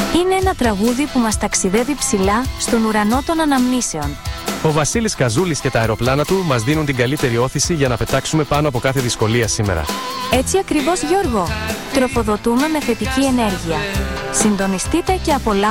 Είναι ένα τραγούδι που μας ταξιδεύει ψηλά στον ουρανό των αναμνήσεων. Ο Βασίλης Καζούλης και τα αεροπλάνα του μας δίνουν την καλύτερη όθηση για να πετάξουμε πάνω από κάθε δυσκολία σήμερα. Έτσι ακριβώς, Γιώργο. Τροφοδοτούμε με θετική ενέργεια. Συντονιστείτε και απολαύστε